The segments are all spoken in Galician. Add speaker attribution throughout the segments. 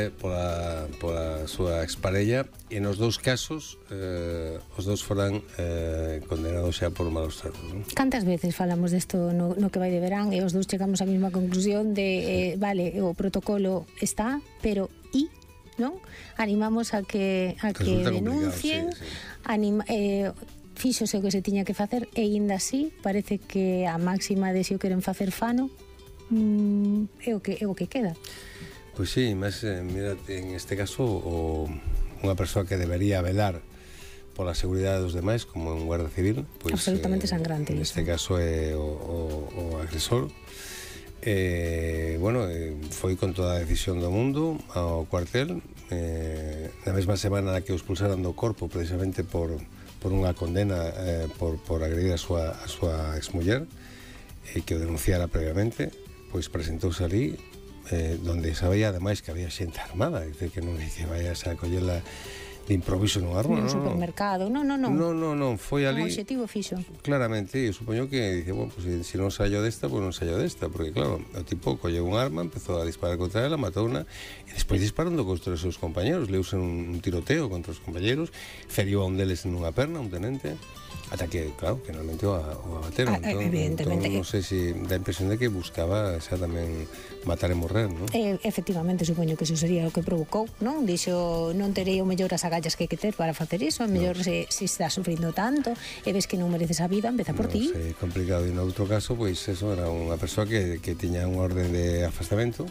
Speaker 1: pola súa exparella, e nos dous casos os dous foran condenados xa por malos tratos, non?
Speaker 2: Cantas veces falamos desto no que vai de verán e os dous chegamos á mesma conclusión de vale, o protocolo está, pero non? Animamos a que denuncien, fíxose o que se tiña que facer e aínda así parece que a máxima de se o queren facer fano é o que queda.
Speaker 1: Pois sí, mas mira, en este caso unha persoa que debería velar pola seguridade dos demais como un guarda civil, pois
Speaker 2: absolutamente sangrante.
Speaker 1: Neste caso é o agresor. Foi con toda a decisión do mundo ao cuartel na mesma semana na que o expulsaran do corpo precisamente por unha condena por agredir a súa exmuller que o denunciara previamente, pois presentouse ali donde sabía ademais que había xente armada, dice que non que vayas a collela de improviso nun arma,
Speaker 2: no supermercado, non,
Speaker 1: foi ali
Speaker 2: un objetivo fixo.
Speaker 1: Claramente, eu supoño que dice, bueno, pues se non saio desta, pues non saio desta, porque claro, o tipo colleu un arma, empezou a disparar contra ela, matouna e despois disparando contra os seus compañeros, leuse un tiroteo contra os compañeros, feriu a un deles nunha perna, un tenente, ata que, claro, finalmente o abateron.
Speaker 2: Evidentemente.
Speaker 1: Non sei se dá a impresión de que buscaba xa tamén matar e morrer, non?
Speaker 2: Efectivamente, supoño que eso sería o que provocou, non? Dixo, non terei o mellor as agallas que hai que ter para facer iso, o mellor se está sufrindo tanto e ves que non mereces a vida, empeza por ti.
Speaker 1: É complicado. E no outro caso, pois eso, era unha persoa que tiña unha orden de afastamento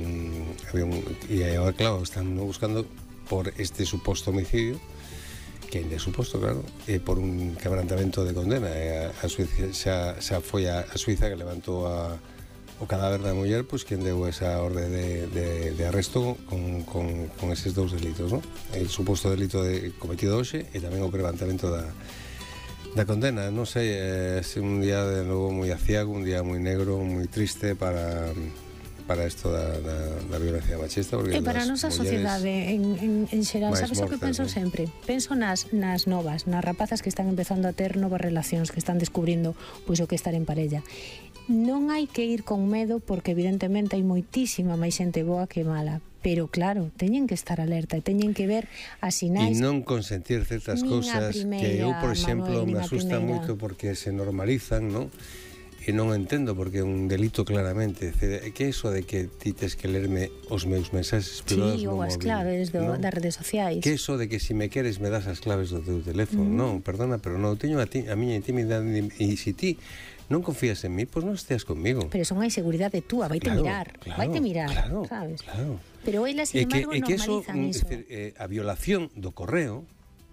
Speaker 1: e agora, claro, están buscando por este suposto homicidio, que ainda é suposto, claro, por un quebrantamento de condena. A Suiza xa foi a Suiza que levantou o cadáver da muller, pois quen deu esa orde de arresto con eses dous delitos, non? El suposto delito cometido hoxe e tamén o quebrantamento da condena. Non sei, é un día de novo moi aciago, un día moi negro, moi triste para isto da violencia machista, porque
Speaker 2: para a nosa sociedade en xeral, sabes o que penso sempre? Penso nas novas, nas rapazas que están empezando a ter novas relacións, que están descubrindo pois o que estar en parella. Non hai que ir con medo, porque evidentemente hai moitísima máis xente boa que mala, pero claro, teñen que estar alerta e teñen que ver as sinais
Speaker 1: e non consentir certas cousas que eu, por exemplo, me asusta moito porque se normalizan, non? E non entendo porque é un delito claramente. Que é iso de que ti tes que lerme os meus mensaxes privados no móvil?
Speaker 2: Sí, ou as claves das redes sociais.
Speaker 1: Que é iso de que se me queres me das as claves do teu teléfono? Non, perdona, pero non teño a miña intimidade, e se ti non confías en mí, pois non esteas conmigo.
Speaker 2: Pero son a inseguridade túa, vaite mirar,
Speaker 1: claro,
Speaker 2: sabes?
Speaker 1: Claro.
Speaker 2: Pero elas, sin embargo, normalizan iso.
Speaker 1: A violación do correo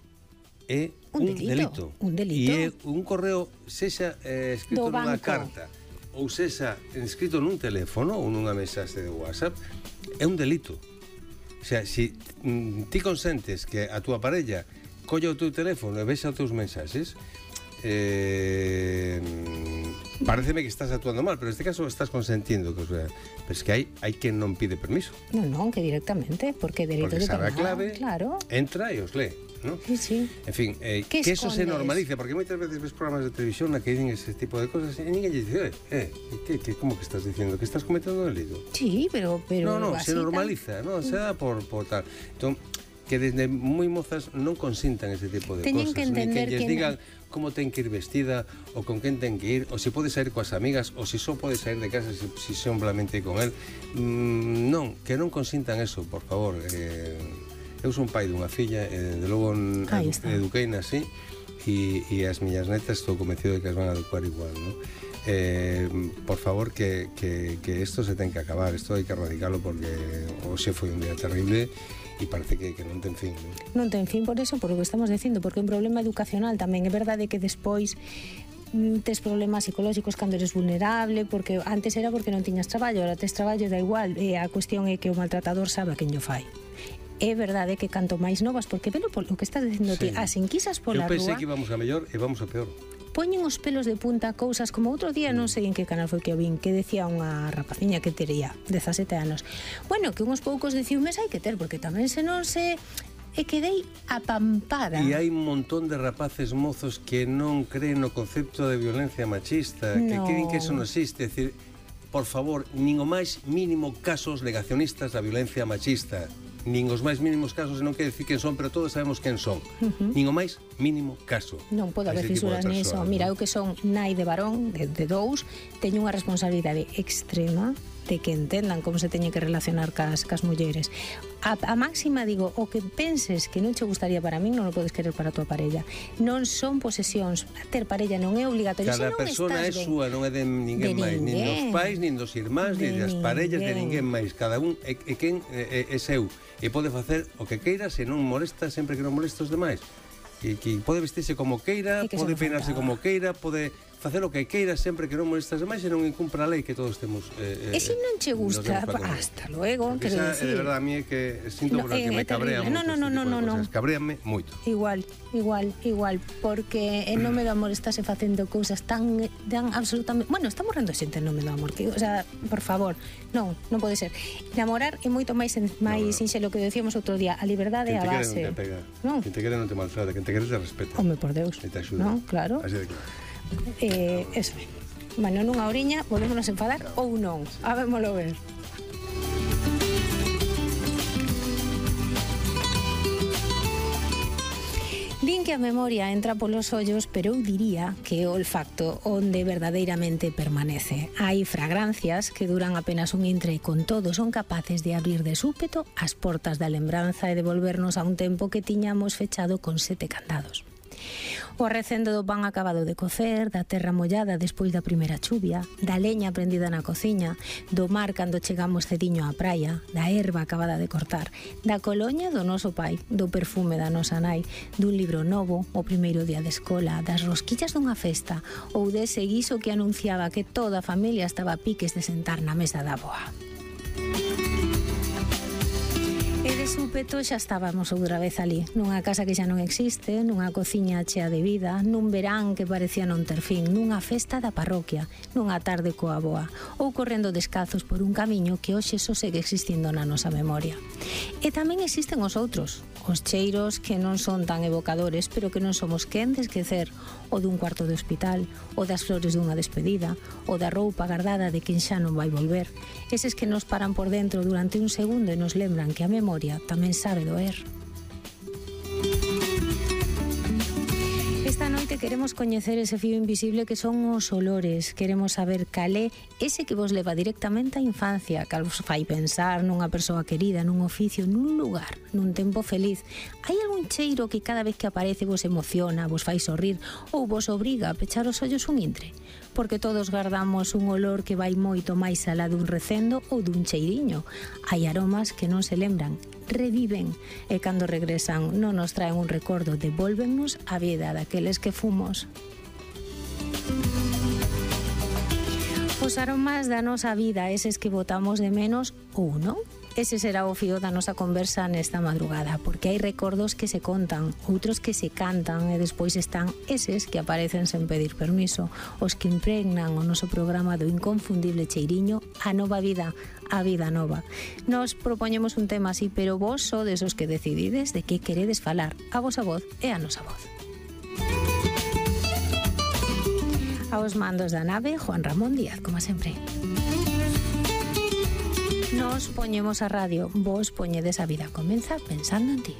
Speaker 1: é un delito. E é un correo, sexa escrito nunha carta ou sexa escrito nun teléfono ou nunha mensaxe de WhatsApp, é un delito. O sea, se ti consentes que a túa parella colla o teu teléfono e vexa os teus mensaxes, pareceme que estás actuando mal, pero neste caso estás consentindo que, pero es que hai que non pide permiso.
Speaker 2: Non, que directamente, porque dereito de
Speaker 1: sabe a clave,
Speaker 2: claro,
Speaker 1: entra e os lee, ¿no?
Speaker 2: Sí.
Speaker 1: En fin, que eso se normalice, porque moitas veces ves programas de televisión na que dicen ese tipo de cosas e ninguén lle dice, como que estás diciendo? Que estás cometendo un delito?
Speaker 2: Sí, pero
Speaker 1: no, se normaliza, no, se da por tal. Entón, que desde moi mozas non consintan ese tipo de
Speaker 2: teñen
Speaker 1: cosas,
Speaker 2: que entender
Speaker 1: que lles digan como ten que ir vestida, ou con quen ten que ir, ou se pode sair coas amigas, ou se só pode sair de casa se simplemente con el. Non, que non consintan eso, por favor. Eu son pai dunha filla, de logo eduqueina así, e as miñas netas estou convencido de que as van a educar igual, non? Por favor, que isto se ten que acabar, isto hai que erradicalo, porque hoxe foi un día terrible e parece que non ten fin,
Speaker 2: non ten fin por eso, por o que estamos dicindo, porque é un problema educacional tamén. É verdade que despois tes problemas psicolóxicos cando eres vulnerable, porque antes era porque non tiñas traballo, ahora tes traballo, da igual, a cuestión é que o maltratador sabe a quen o fai. É verdade que canto máis novas, porque velo polo que estás dicindo ti, as enquisas pola rúa,
Speaker 1: eu pensei que íbamos a mellor e vamos a peor.
Speaker 2: Poñen os pelos de punta cousas como outro día, non sei en que canal foi que o vin, que decía unha rapaciña que tería 17 anos. Bueno, que uns poucos de ciúmes hai que ter, porque tamén se non se... E quedei apampada.
Speaker 1: E hai un montón de rapaces mozos que non creen no concepto de violencia machista, que creen que eso non existe. É dicir, por favor, nin o máis mínimo casos negacionistas da violencia machista. nin os máis mínimos casos, non quere dicir quen son, pero todos sabemos quen son. Nin o máis mínimo caso.
Speaker 2: Non pode haber fisuras niso. Mira, eu que son nai de varón, de dous, teño unha responsabilidade extrema de que entendan como se teñe que relacionar cas mulleres. A máxima digo, o que penses que non che gustaría para min non o podes querer para a tua parella. Non son posesións. Ter parella non é obligatorio.
Speaker 1: Cada persona é súa, non é de ninguén máis, nin dos pais, nin dos irmáns, nin das parellas, de ninguén máis. Cada un é quen é seu e pode facer o que queira se non molesta, sempre que non molesta os demais. Que pode vestirse como queira, pode peinarse como queira, pode facer o que queira sempre que non molestas demais e non incumpra a lei que todos temos.
Speaker 2: E se non che gusta, hasta luego,
Speaker 1: quero dicir. De verdade, a mí é que sinto por que me cabrea moito. Non. Cabréame moito.
Speaker 2: Igual, porque en nome do amor estase facendo cousas tan absolutamente... Bueno, está morrendo xente en nome do amor, que, o sea, por favor, non pode ser. Namorar é moito máis sinxelo que decíamos outro día, a liberdade é a base.
Speaker 1: Quen te quere non te pega. Quen te quere non te maltrata, quen te quere te respeta.
Speaker 2: Home, por Deus.
Speaker 1: E te axuda.
Speaker 2: Non, claro.
Speaker 1: Así de claro.
Speaker 2: Eso. Bueno, nunha oriña volvémonos a enfadar ou non. A vémolo ver. Din que a memoria entra polos ollos, pero eu diría que o olfacto onde verdadeiramente permanece. Hai fragrancias que duran apenas un intre e con todo son capaces de abrir de súpeto as portas da lembranza e devolvernos a un tempo que tiñamos fechado con 7 candados. O arrecendo do pan acabado de cocer, da terra mollada despois da primeira chuvia, da leña prendida na cociña, do mar cando chegamos cediño á praia, da erva acabada de cortar, da coloña do noso pai, do perfume da nosa nai, dun libro novo, o primeiro día de escola, das rosquillas dunha festa ou dese guiso que anunciaba que toda a familia estaba a piques de sentar na mesa da avoa. E de súpeto xa estábamos outra vez ali, nunha casa que xa non existe, nunha cociña chea de vida, nun verán que parecía non ter fin, nunha festa da parroquia, nunha tarde coa avoa, ou correndo descalzos por un camiño que hoxe só segue existindo na nosa memoria. E tamén existen os outros, os cheiros que non son tan evocadores, pero que non somos quen de esquecer, o dun cuarto de hospital, o das flores dunha despedida, o da roupa guardada de quen xa non vai volver, eses que nos paran por dentro durante un segundo e nos lembran que a memoria tamén sabe doer. Esta noite queremos coñecer ese fío invisible que son os olores. Queremos saber cal é ese que vos leva directamente á infancia, cal vos fai pensar nunha persoa querida, nun oficio, nun lugar, nun tempo feliz. Hai algún cheiro que cada vez que aparece vos emociona, vos fai sorrir ou vos obriga a pechar os ollos un intre? Porque todos guardamos un olor que vai moito máis alá dun recendo ou dun cheiriño. Hai aromas que non se lembran, reviven, e cando regresan non nos traen un recordo, devólvennos a vida daqueles que fomos. Os aromas da nosa vida, eses que botamos de menos ou non? Ese será o fío da nosa conversa nesta madrugada, porque hai recordos que se contan, outros que se cantan e despois están eses que aparecen sen pedir permiso, os que impregnan o noso programa do inconfundible cheiriño A Nova Vida, a vida nova. Nos propoñemos un tema así, pero vos sodes os que decidides de que queredes falar. A vosa voz é a nosa voz. Aos mandos da nave, Juan Ramón Díaz, como sempre. Nos poñemos a radio, vos poñedes a vida. Comeza pensando en ti.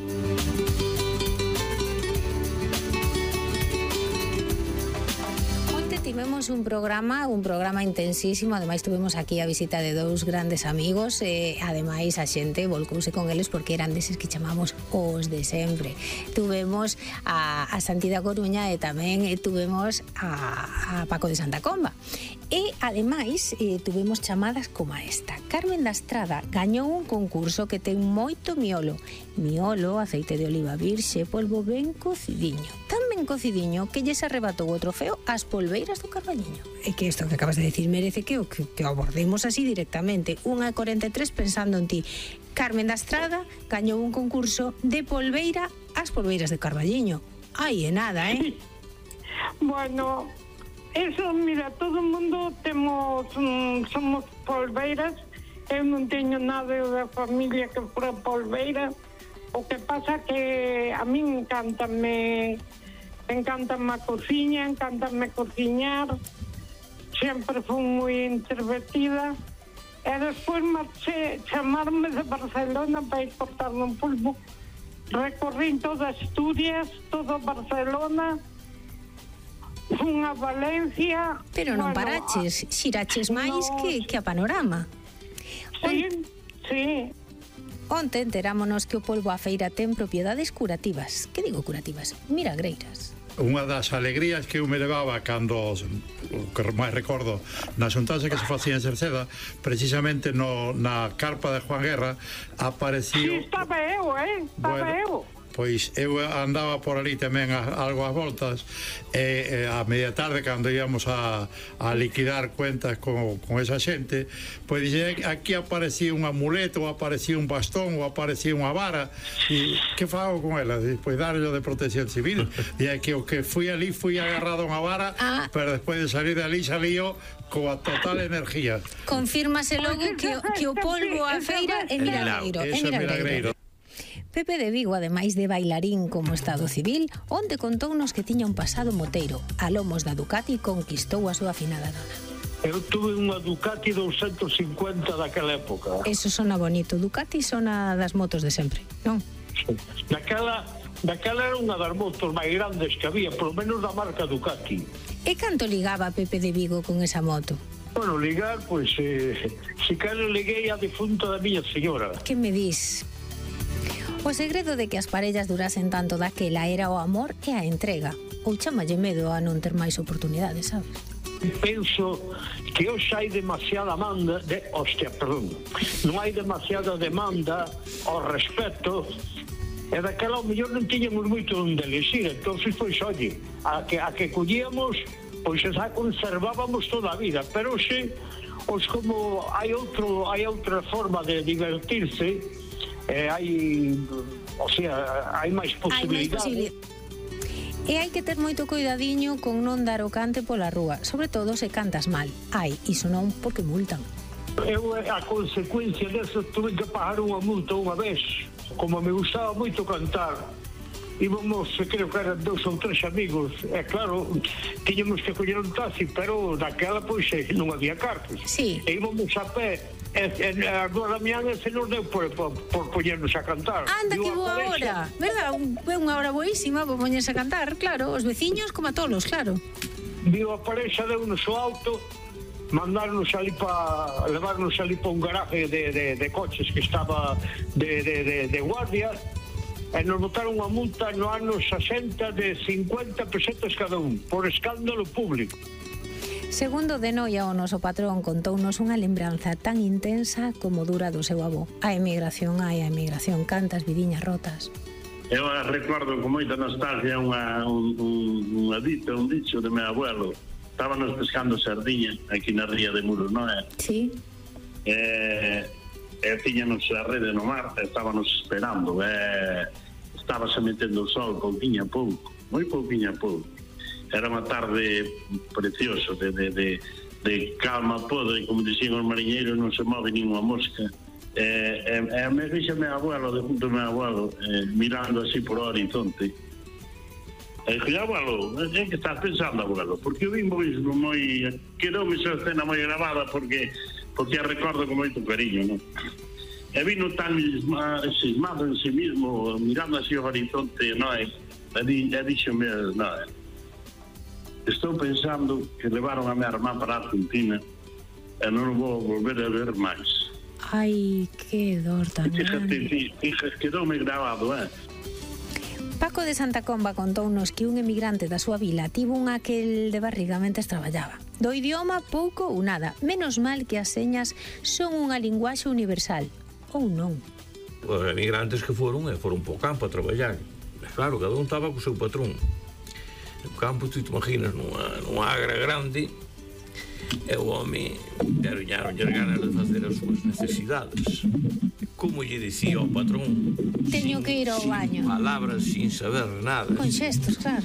Speaker 2: Tivemos un programa intensísimo, ademais tuvemos aquí a visita de dous grandes amigos e ademais a xente volcouse con eles porque eran deses que chamamos os de sempre. Tuvemos a Santi da Coruña e tamén tuvemos a Paco de Santa Comba. E ademais tuvemos chamadas como esta. Carmen da Estrada gañou un concurso que ten moito miolo, aceite de oliva virxe, polvo ben cocidiño, tan ben cocidiño que lles arrebatou o trofeo ás polveiras do Carballiño. E que isto que acabas de decir merece que o abordemos así directamente. 1:43 pensando en ti. Carmen da Estrada gañou un concurso de polveira ás polveiras de Carballiño. Ai, é nada,
Speaker 3: Bueno, eso, mira, todo o mundo somos polveiras. Eu non teño nada da familia que fora polveira. O que pasa que a mí encántame a cociña, encántame cociñar. Sempre fui moi introvertida E despois marché chamarme de Barcelona para ir cortarme un pulpo. Recorrín toda Asturias, toda Barcelona, fun a Valencia.
Speaker 2: Pero non paraches, xiraches máis que a Panorama.
Speaker 3: Sí.
Speaker 2: Onte enterámonos que o polvo á feira ten propiedades curativas. Que digo curativas? Milagreiras.
Speaker 4: Unha das alegrías que eu me levaba cando, que máis recordo, na xuntanza que se facía en Cerceda, precisamente na carpa de Juan Guerra, aparecía...
Speaker 3: Sí, estaba eu, estaba eu.
Speaker 4: Pois eu andaba por ali tamén algo ás voltas e a media tarde cando íamos a liquidar cuentas con esa xente, pois dixe, aquí aparecía un amuleto, ou aparecía un bastón, ou aparecía unha vara, e que fago con ela? Pois darlo de protección civil. E que o que fui ali fui agarrado a unha vara, pero despois de salir de ali salío coa total energía.
Speaker 2: Confírmase logo que o polvo á feira é milagreiro.
Speaker 4: Eso é milagreiro.
Speaker 2: Pepe de Vigo, ademais de bailarín como estado civil, onde contounos que tiña un pasado moteiro. A lomos da Ducati conquistou a súa afinada dona.
Speaker 5: Eu tuve unha Ducati 250 daquela época.
Speaker 2: Eso sona bonito. Ducati sona das motos de sempre, non?
Speaker 5: Daquela era unha das motos máis grandes que había, polo menos da marca Ducati.
Speaker 2: E canto ligaba Pepe de Vigo con esa moto?
Speaker 5: Bueno, ligar, pois, se calo liguei a difunta da miña señora.
Speaker 2: Que me dis? O segredo de que as parellas durasen tanto daquela era o amor e a entrega. Ou chamalle medo a non ter máis oportunidades, sabes?
Speaker 5: Penso que hoxe hai demasiada demanda non hai demasiada demanda ao respecto, e daquela ao mellor non tiñamos moito onde elegir, entón pois, oye, a que collíamos, pois esa conservábamos toda a vida, pero hoxe, como hai outra forma de divertirse, hai máis posibilidades.
Speaker 2: E hai que ter moito coidadiño con non dar o cante pola rúa, sobre todo se cantas mal. Iso non, porque multan.
Speaker 5: Eu, a consecuencia deso, tuve que pagar unha multa unha vez. Como me gustaba moito cantar, íbamos, creo que eran 2 ou 3 amigos, e claro, tiñamos que coller un taxi, pero daquela, pois, non había cartas.
Speaker 2: Sí.
Speaker 5: E íbamos a pé. Agora a miña se nos deu por poñernos a cantar.
Speaker 2: Anda, que boa hora, verdad? É unha hora boísima por poñerse a cantar, claro. Os veciños como a tolos, claro.
Speaker 5: Viu a parexa, deu-nos o alto, mandarnos ali levarnos ali para un garaje de coches que estaba de guardia, e nos botaron unha multa no ano 60 de 50 pesetas cada un, por escándalo público.
Speaker 2: Segundo de Noia, o noso patrón contounos unha lembranza tan intensa como dura do seu avó. A emigración, cantas vidiñas rotas.
Speaker 6: Eu recordo con moita nostalgia unha dita, un dicho de meu abuelo. Estábamos pescando sardiña aquí na ría de Muros, non é?
Speaker 2: Sí.
Speaker 6: E tiñanos a rede no mar, estábamos esperando, estábase metendo o sol, pouquiña pouco, moi pouquiña pouco. Era unha tarde preciosa de calma podre, como dicían os mariñeiros, non se move ninguna mosca. Me fixa meu abuelo, de junto ao meu abuelo, mirando así por o horizonte. E dije, abuelo, que estás pensando, abuelo? Porque eu vim moi... Quedoume esa escena moi grabada porque a recordo con moito cariño, non? E vino tan cismado en sí mismo, mirando así o horizonte, non é? E díxome, non é? Estou pensando que levaron a minha irmã para a Argentina e non vou volver a ver máis.
Speaker 2: Ai, que dor tamén.
Speaker 6: Fíjate, quedoume grabado,
Speaker 2: Paco de Santa Comba contounos que un emigrante da súa vila tivo un aquel de barriga mentres traballaba. Do idioma pouco ou nada, menos mal que as señas son unha linguaxe universal. Ou non?
Speaker 7: Os emigrantes que foron po campo a traballar. Claro, cada un estaba co seu patrón. No campo, tú te imaginas, nunha agra grande, e o home deruñaron ganas de facer as súas necesidades. Como lle dicía ao patrón,
Speaker 2: teño que ir ao baño.
Speaker 7: Palabras sin saber nada.
Speaker 2: Con xestos, claro.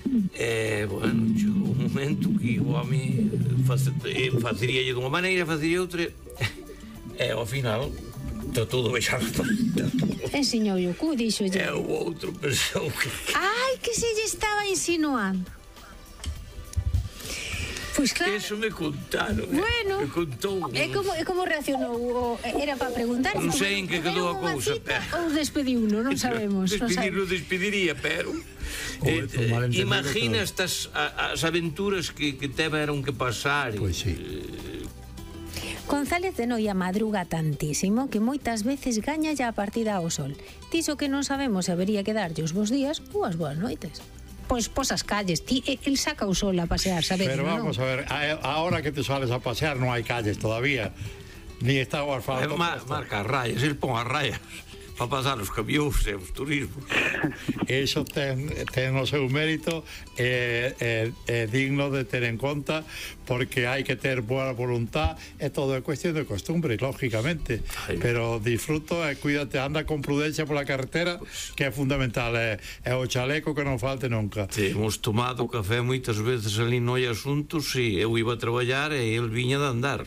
Speaker 7: Bueno, chegou un momento que o home faceríalle dunha maneira, facería outra, e ao final tratou de baixar todo.
Speaker 2: Enseñou o cu, dixolle.
Speaker 7: E o outro pensou que...
Speaker 2: Ai, que se lle estaba insinuando. Pois claro.
Speaker 7: Eso me contaron.
Speaker 2: Bueno.
Speaker 7: Me contou.
Speaker 2: E como reaccionou? Era para preguntar?
Speaker 7: Non sei en que quedou a cousa.
Speaker 2: Ou despediuno, non sabemos.
Speaker 7: Despedirlo despediría, pero... Imagina estas as aventuras que tiveron que pasar.
Speaker 4: Pois sí.
Speaker 2: González de Noia madruga tantísimo que moitas veces gaña ya a partida ao sol. Dixo que non sabemos se habería que darlle os bons días ou as boas noites. Pois as calles, el saca o sol a pasear, sabes?
Speaker 4: Pero vamos a ver, ahora que te sales a pasear non hai calles todavía, ni está o asfalto.
Speaker 7: Marca as rayas, el pon as rayas para pasar os camións e os turismos.
Speaker 4: Eso ten o seu mérito, é digno de ter en conta, porque hai que ter boa voluntad, e todo é cuestión de costumbre, lógicamente. Pero disfruto e cuídate, anda con prudencia pola carretera, que é fundamental, é o chaleco que non falte nunca.
Speaker 7: Sí, hemos tomado café moitas veces ali no hai asuntos, e eu iba a traballar e el viña de andar.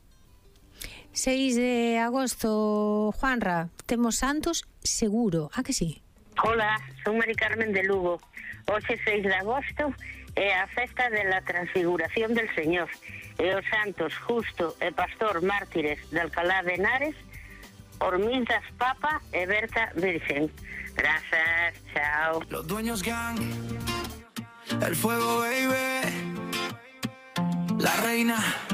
Speaker 2: 6 de agosto, Juanra, temos santos seguro, a que sí?
Speaker 8: Hola, son Mari Carmen de Lugo. Hoxe 6 de agosto é a festa de la Transfiguración del Señor. E os santos Justo e Pastor Mártires de Alcalá de Henares, Ormín das Papa e Berta Virgen. Grazas, chao.
Speaker 9: Los dueños gang, el fuego baby, la reina.